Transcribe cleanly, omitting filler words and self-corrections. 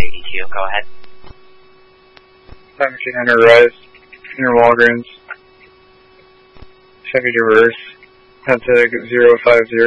182. Go ahead. 1700 Rise, near Walgreens. Chevy Traverse, head to 050.